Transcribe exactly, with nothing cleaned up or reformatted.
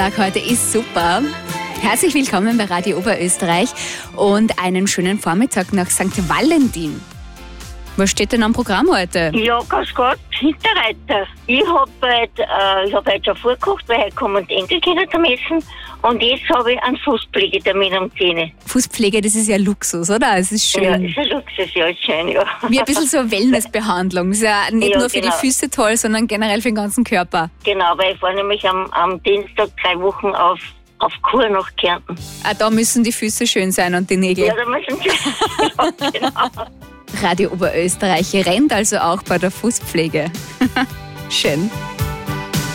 Tag heute ist super. Herzlich willkommen bei Radio Oberösterreich und einen schönen Vormittag nach Sankt Valentin. Was steht denn am Programm heute? Ja, ganz gut, Hinterreiter. Ich habe heute, äh, ich hab heute schon vorgekocht, weil heute kommen die Enkelkinder zum Essen. Und jetzt habe ich einen Fußpflegetermin um zehn Uhr. Fußpflege, das ist ja Luxus, oder? Es ist schön. Ja, ist ein Luxus, ja, ist schön, ja. Wie ein bisschen so eine Wellnessbehandlung. Ist ja nicht Ja, nur für genau. die Füße toll, sondern generell für den ganzen Körper. Genau, weil ich fahre nämlich am, am Dienstag drei Wochen auf, auf Kur nach Kärnten. Ah, da müssen die Füße schön sein und die Nägel. Ja, da müssen sie. Ja, genau. Radio Oberösterreich rennt also auch bei der Fußpflege. Schön.